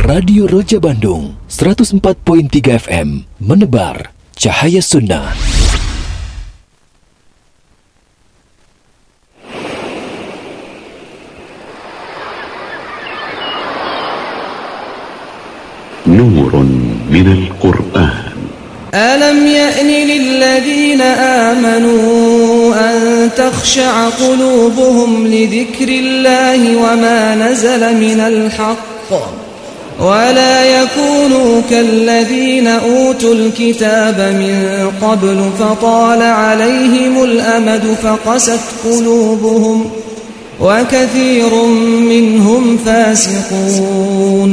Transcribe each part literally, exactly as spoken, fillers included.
Radio Roja Bandung seratus empat koma tiga F M menebar cahaya sunnah. Nurun minal Qur'an. ألم يأن للذين آمنوا أن تخشع قلوبهم لذكر الله وما نزل من الحق ولا يكونوا كالذين أوتوا الكتاب من قبل فطال عليهم الأمد فقست قلوبهم وكثير منهم فاسقون.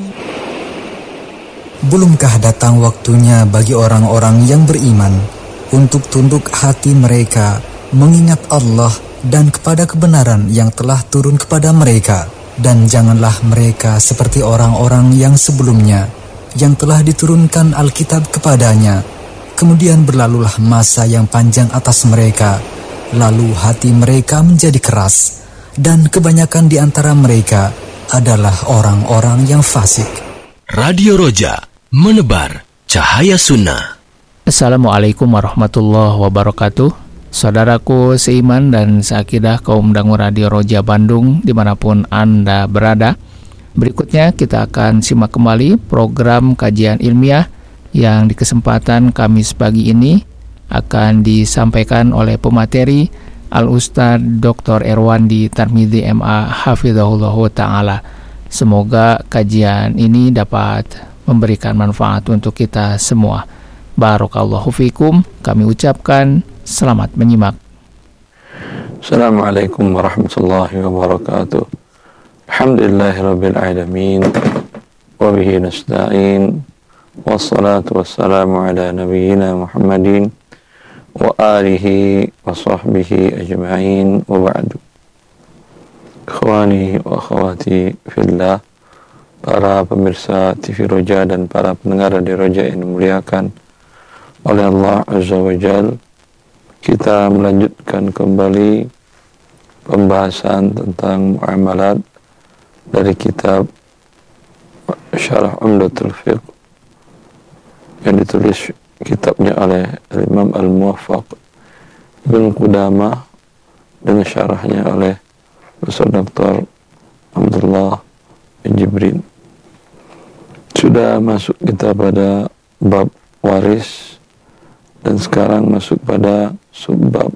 Belumkah datang waktunya bagi orang-orang yang beriman untuk tunduk hati mereka mengingat Allah dan kepada kebenaran yang telah turun kepada mereka, dan janganlah mereka seperti orang-orang yang sebelumnya yang telah diturunkan Alkitab kepadanya, kemudian berlalulah masa yang panjang atas mereka, lalu hati mereka menjadi keras, dan kebanyakan di antara mereka adalah orang-orang yang fasik. Radio Roja menebar cahaya sunnah. Assalamualaikum warahmatullahi wabarakatuh. Saudaraku seiman dan seakidah kaum dangu Radio Roja Bandung dimanapun Anda berada, berikutnya kita akan simak kembali program kajian ilmiah yang di kesempatan Kamis pagi ini akan disampaikan oleh pemateri Al-Ustaz Doktor Erwandi Tarmidhi M A Hafizahullah Ta'ala. Semoga kajian ini dapat memberikan manfaat untuk kita semua. Barakallahu fikum. Kami ucapkan selamat menyimak. Assalamualaikum warahmatullahi wabarakatuh. Alhamdulillahirabbil alamin wa bihi nasta'in wassalatu wassalamu ala nabiyyina Muhammadin wa alihi wa sahbihi ajma'in wa ba'du. Ikhwani wa akhwati fillah, para pemirsa T V Roja dan para pendengar Radio Roja yang dimuliakan oleh Allah Azza wa Jal, kita melanjutkan kembali pembahasan tentang muamalat dari kitab Syarah Umdatul Fiqh yang ditulis kitabnya oleh Imam Al-Muwaffaq Ibn Qudamah dengan syarahnya oleh Profesor Doktor Abdullah bin Jibrin. Sudah masuk kita pada bab waris dan sekarang masuk pada subbab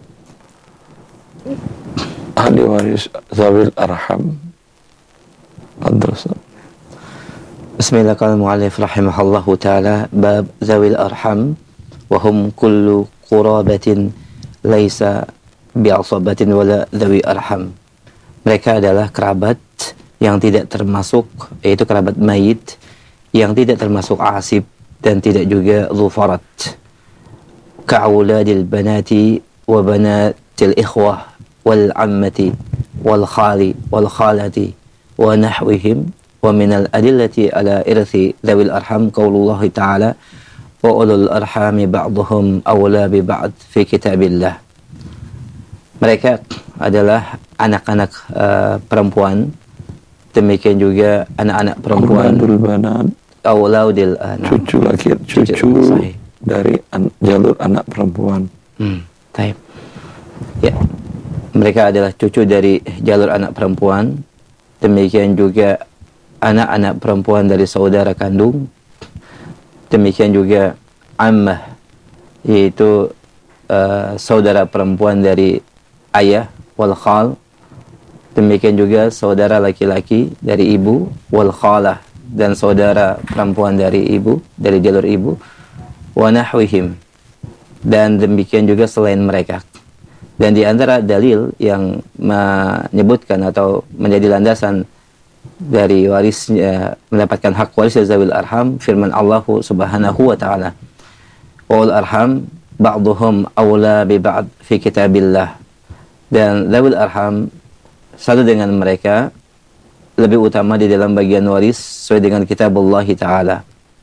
ahli waris zawil arham. Adrasa. Bismillahirrahmanirrahim. Rahimahullahu ta'ala. Bab zawil arham wa hum kullu qurabatin laisa bi'asabatin wala zawi arham. Mereka adalah kerabat yang tidak termasuk, yaitu kerabat mayit yang tidak termasuk asib dan tidak juga zufarat, ka'auladil banati wa banatil ikhwah wal ammati wal khali wal khalati wa nahwihim. Wa minal adillati ala irthi dhawil arham qaulullah ta'ala wa ulul arhami ba'duhum awla bi ba'd fi kitabillah. Mereka adalah anak-anak uh, perempuan, demikian juga anak-anak perempuan Aulaudil anak, cucu laki, cucu, cucu dari an, jalur anak perempuan. Hmm, taib. Ya, mereka adalah cucu dari jalur anak perempuan. Demikian juga anak-anak perempuan dari saudara kandung. Demikian juga ammah, yaitu uh, saudara perempuan dari ayah, wal khal. Demikian juga saudara laki-laki dari ibu, wal khalah, dan saudara perempuan dari ibu, dari jalur ibu, wa nahwihim, dan demikian juga selain mereka. Dan di antara dalil yang menyebutkan atau menjadi landasan dari warisnya mendapatkan hak waris zawil arham, firman Allah Subhanahu wa ta'ala, wal arham ba'duhum awla bi ba'd fi kitabillah. Dan zawil arham satu dengan mereka lebih utama di dalam bagian waris sesuai dengan kitab Allah Ta'ala.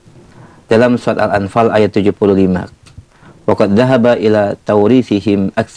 Dalam surat Al-Anfal ayat tujuh puluh lima. Wa qad dhahaba ila tawrithihim